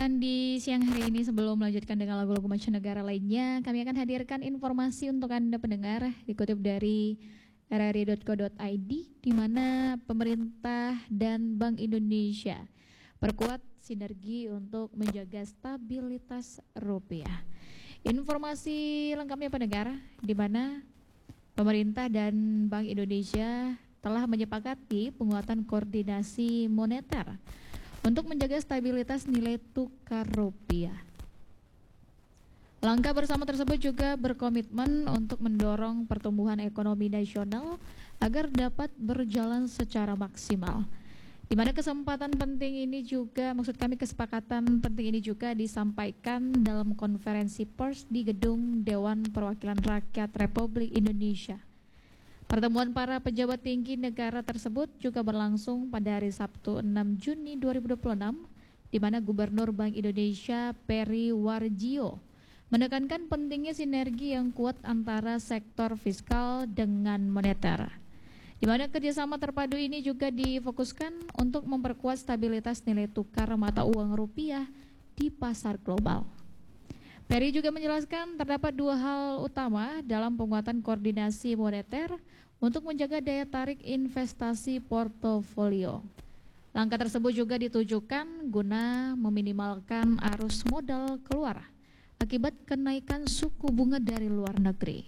Dan di siang hari ini sebelum melanjutkan dengan lagu-lagu mancanegara lainnya, kami akan hadirkan informasi untuk Anda pendengar dikutip dari rri.co.id di mana pemerintah dan Bank Indonesia perkuat sinergi untuk menjaga stabilitas rupiah. Informasi lengkapnya pendengar di mana pemerintah dan Bank Indonesia telah menyepakati penguatan koordinasi moneter untuk menjaga stabilitas nilai tukar rupiah. Langkah bersama tersebut juga berkomitmen untuk mendorong pertumbuhan ekonomi nasional agar dapat berjalan secara maksimal. Di mana kesempatan penting ini juga, kesepakatan penting ini juga disampaikan dalam konferensi pers di Gedung Dewan Perwakilan Rakyat Republik Indonesia. Pertemuan para pejabat tinggi negara tersebut juga berlangsung pada hari Sabtu 6 Juni 2026, di mana Gubernur Bank Indonesia Peri Warjio menekankan pentingnya sinergi yang kuat antara sektor fiskal dengan moneter, di mana kerjasama terpadu ini juga difokuskan untuk memperkuat stabilitas nilai tukar mata uang rupiah di pasar global. Peri juga menjelaskan terdapat dua hal utama dalam penguatan koordinasi moneter untuk menjaga daya tarik investasi portofolio. Langkah tersebut juga ditujukan guna meminimalkan arus modal keluar akibat kenaikan suku bunga dari luar negeri.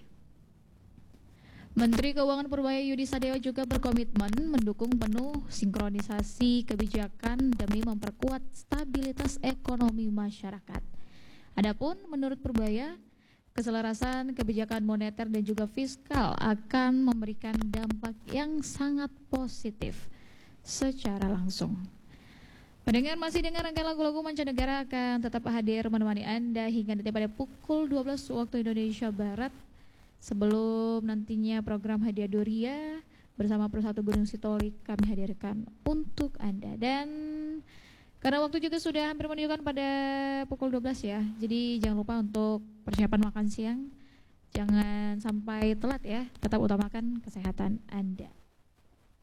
Menteri Keuangan Purbaya Yudi Sadewa juga berkomitmen mendukung penuh sinkronisasi kebijakan demi memperkuat stabilitas ekonomi masyarakat. Adapun menurut Purbaya, keselarasan kebijakan moneter dan juga fiskal akan memberikan dampak yang sangat positif secara langsung. Pendengar masih dengar rangkaian lagu-lagu mancanegara akan tetap hadir menemani Anda hingga nanti pada pukul 12 waktu Indonesia Barat. Sebelum nantinya program Hadiah Doria bersama Persatu Gunung Sitolik kami hadirkan untuk Anda. Dan karena waktu juga sudah hampir menunjukkan pada pukul 12 ya, jadi jangan lupa untuk persiapan makan siang. Jangan sampai telat ya, tetap utamakan kesehatan Anda.